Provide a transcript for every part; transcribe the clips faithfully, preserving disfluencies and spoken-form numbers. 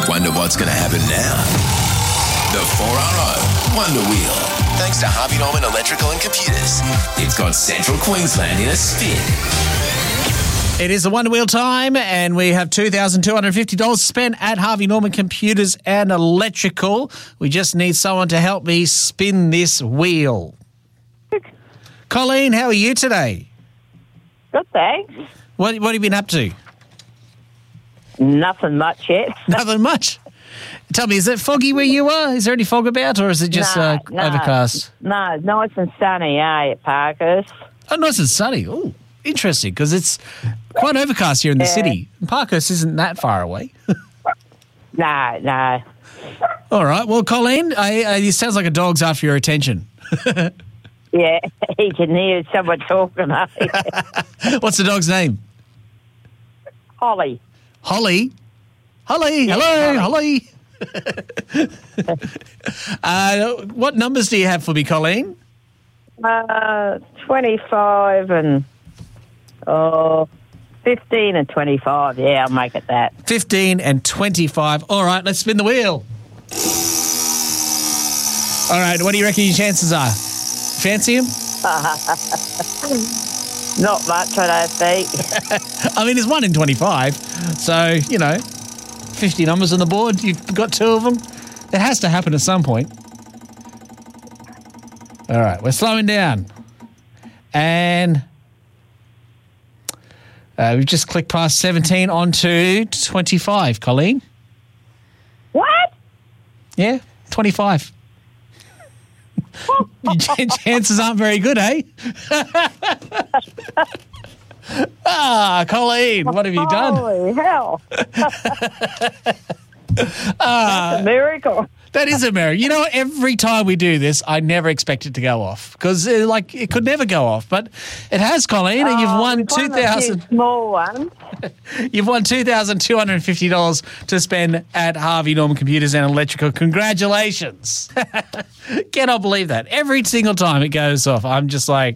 Wonder what's going to happen now? The four R O Wonder Wheel. Thanks to Harvey Norman Electrical and Computers. It's got Central Queensland in a spin. It is the Wonder Wheel time, and we have two thousand two hundred fifty dollars spent at Harvey Norman Computers and Electrical. We just need someone to help me spin this wheel. Colleen, how are you today? Good, thanks. What, what have you been up to? Nothing much yet. Nothing much? Tell me, is it foggy where you are? Is there any fog about, or is it just no, uh, no, overcast? No, nice and sunny, eh, at Parkhurst. Oh, nice and sunny. Oh, interesting, because it's quite overcast here in the Yeah. city. Parkhurst isn't that far away. No, no. All right. Well, Colleen, I, I, it sounds like a dog's after your attention. Yeah, he can hear someone talking, eh? What's the dog's name? Holly. Holly. Holly. Yeah, Hello, Holly. uh, what numbers do you have for me, Colleen? Uh, twenty-five and, oh, fifteen and twenty-five. Yeah, I'll make it that. fifteen and twenty-five. All right, let's spin the wheel. All right, what do you reckon your chances are? Fancy him? Not much, I don't think. I mean, it's one in twenty-five. So, you know, fifty numbers on the board. You've got two of them. It has to happen at some point. All right, we're slowing down. And uh, we've just clicked past seventeen onto twenty-five, Colleen. What? Yeah, twenty-five. Your chances aren't very good, eh? Ah, Colleen, what have you done? Holy hell. Ah, That's a miracle. that is a miracle. You know, every time we do this, I never expect it to go off because, uh, like, it could never go off. But it has, Colleen, and you've Oh, won we've two won a few thousand. small ones. You've won two thousand two hundred fifty dollars to spend at Harvey Norman Computers and Electrical. Congratulations! Cannot believe that. Every single time it goes off, I'm just like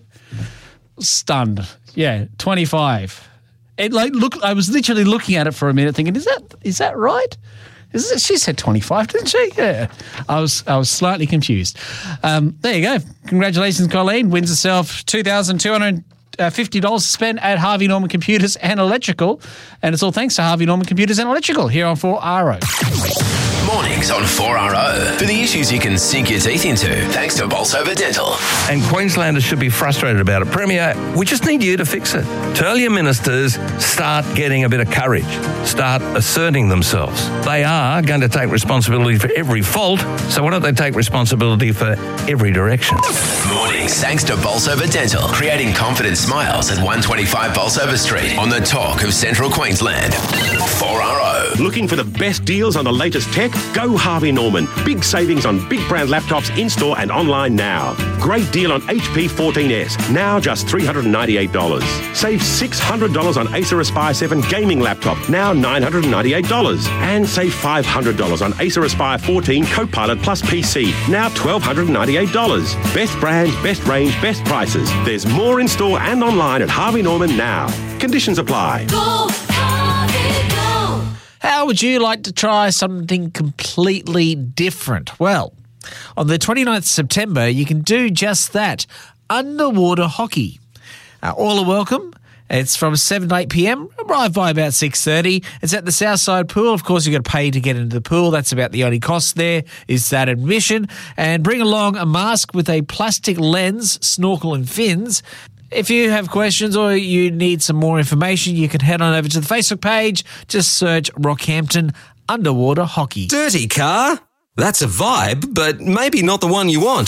stunned. Yeah, twenty-five. It like look. I was literally looking at it for a minute, thinking, "Is that is that right?" Is it, she said twenty-five, didn't she? Yeah. I was I was slightly confused. Um, there you go. Congratulations, Colleen. Wins herself two thousand two hundred fifty dollars to spend at Harvey Norman Computers and Electrical. And it's all thanks to Harvey Norman Computers and Electrical here on four R O. Mornings on four R O for the issues you can sink your teeth into. Thanks to Bolsover Dental. And Queenslanders should be frustrated about it. Premier, we just need you to fix it. Tell your ministers, start getting a bit of courage. Start asserting themselves. They are going to take responsibility for every fault, so why don't they take responsibility for every direction? Mornings thanks to Bolsover Dental, creating confident smiles at one twenty-five Bolsover Street on the talk of Central Queensland. four R O. Looking for the best deals on the latest tech? Go Harvey Norman. Big savings on big brand laptops in-store and online now. Great deal on H P fourteen S, now just three hundred ninety-eight dollars. Save six hundred dollars on Acer Aspire seven gaming laptop, now nine hundred ninety-eight dollars. And save five hundred dollars on Acer Aspire fourteen Copilot Plus P C, now one thousand two hundred ninety-eight dollars. Best brands, best range, best prices. There's more in-store and online at Harvey Norman now. Conditions apply. Go, Harvey, go. How would you like to try something completely different? Well, on the twenty-ninth of September, you can do just that. Underwater hockey. Uh, all are welcome. It's from seven to eight p.m. Arrive by about six thirty. It's at the Southside Pool. Of course, you've got to pay to get into the pool. That's about the only cost there is that admission. And bring along a mask with a plastic lens, snorkel and fins. If you have questions or you need some more information, you can head on over to the Facebook page. Just search Rockhampton Underwater Hockey. Dirty car? That's a vibe, but maybe not the one you want.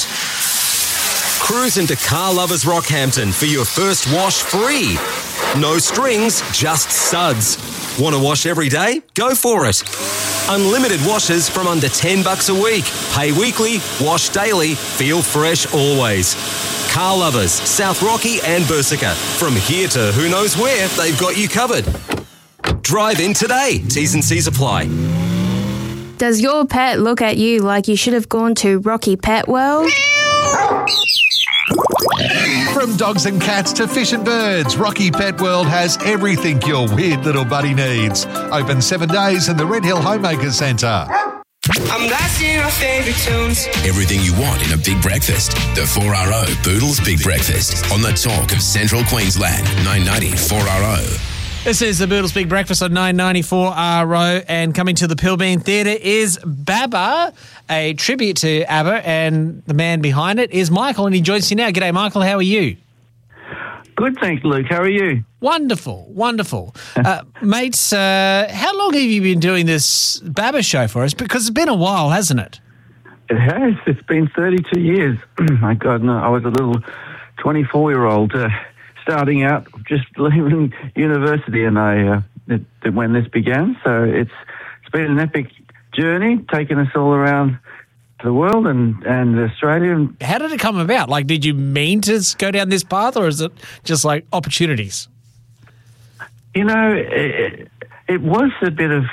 Cruise into Car Lovers Rockhampton for your first wash free. No strings, just suds. Want to wash every day? Go for it. Unlimited washes from under ten bucks a week. Pay weekly, wash daily, feel fresh always. Car Lovers, South Rocky and Bersica. From here to who knows where, they've got you covered. Drive in today. T's and C's apply. Does your pet look at you like you should have gone to Rocky Pet World? From dogs and cats to fish and birds, Rocky Pet World has everything your weird little buddy needs. Open seven days in the Red Hill Homemakers Centre. I'm blasting our favourite tunes. Everything you want in a big breakfast. The four R O Boodles Big Breakfast on the talk of Central Queensland. nine ninety four R O. This is the Boodles Big Breakfast on nine ninety-four R O, and coming to the Pilbeam Theatre is Baba, a tribute to ABBA, and the man behind it is Michael, and he joins you now. G'day, Michael. How are you? Good, thanks, Luke. How are you? Wonderful, wonderful. uh, mates, uh, how long have you been doing this BABA show for us? Because it's been a while, hasn't it? It has. It's been thirty-two years. My God, no, I was a little twenty-four-year-old uh, starting out, just leaving university, and I uh, it, it, when this began. So it's it's been an epic journey, taking us all around the world and, and Australia. How did it come about? Like, did you mean to go down this path, or is it just like opportunities? You know, it, it was a bit of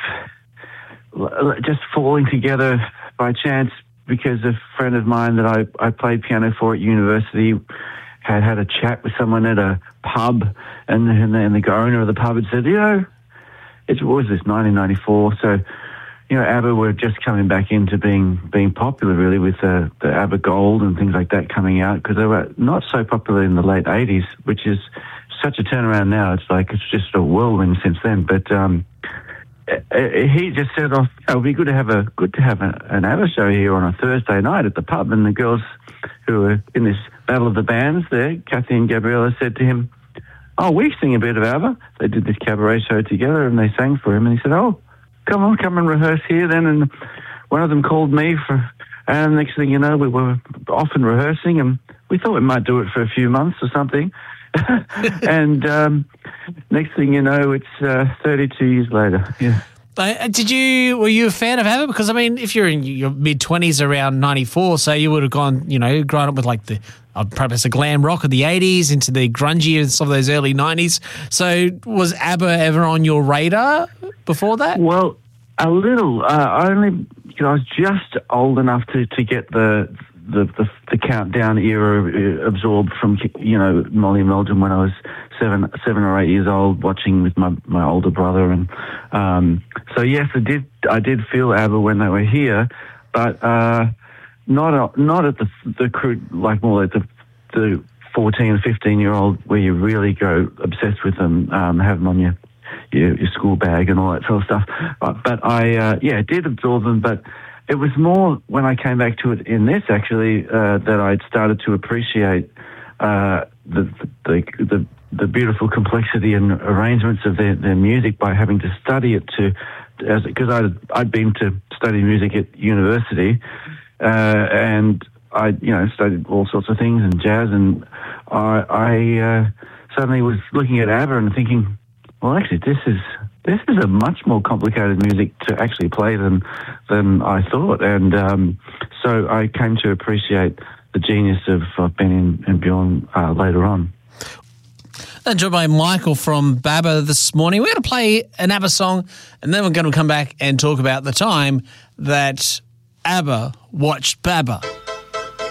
just falling together by chance, because a friend of mine that I, I played piano for at university had had a chat with someone at a pub, and, and, the, and the owner of the pub had said, you know, it was this nineteen ninety-four, so you know, ABBA were just coming back into being being popular, really, with the, the ABBA Gold and things like that coming out, because they were not so popular in the late eighties, which is such a turnaround now. It's like it's just a whirlwind since then. But um, he just said, "Oh, it would be good to have a good to have a, an ABBA show here on a Thursday night at the pub." And the girls who were in this battle of the bands there, Kathy and Gabriella, said to him, "Oh, we sing a bit of ABBA." They did this cabaret show together, and they sang for him. And he said, "Oh, come on, come and rehearse here then." And one of them called me for, and next thing you know, we were off and rehearsing, and we thought we might do it for a few months or something. and um, next thing you know, it's uh, thirty-two years later. Yeah. Uh, did you, were you a fan of ABBA? Because, I mean, if you're in your mid-twenties around ninety-four, so you would have gone, you know, grown up with like the, uh, perhaps the glam rock of the eighties into the grungy of some of those early nineties. So was ABBA ever on your radar before that? Well, a little. Uh, only, you know, I was just old enough to, to get the, the, the, the countdown era absorbed from, you know, Molly and Meldrum when I was seven seven or eight years old, watching with my, my older brother. And um, so, yes, I did I did feel ABBA when they were here, but uh, not not at the the crew, like more at the the fourteen or fifteen year old where you really go obsessed with them, um, have them on your, your your school bag and all that sort of stuff. But, but I uh, yeah did absorb them, but it was more when I came back to it in this actually uh, that I'd started to appreciate uh, the, the the the beautiful complexity and arrangements of their, their music by having to study it to, as because I'd I'd been to study music at university, uh, and I you know studied all sorts of things and jazz, and I, I uh, suddenly was looking at ABBA and thinking, well, actually this is this is a much more complicated music to actually play than than I thought, and um, so I came to appreciate the genius of, of Benny and Bjorn uh, later on. I'm joined by Michael from BABA this morning. We're going to play an ABBA song, and then we're going to come back and talk about the time that ABBA watched BABA.